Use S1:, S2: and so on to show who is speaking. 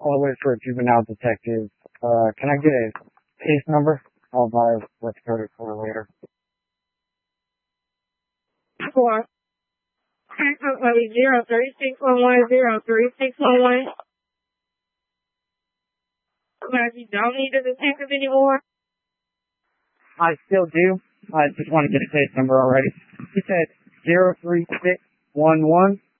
S1: all the way for a juvenile detective. Can I get a case number? I'll buy what's coded for later.
S2: For 03611 But you don't need a detective anymore?
S1: I still do. I just want to get a case number already. You said 03611.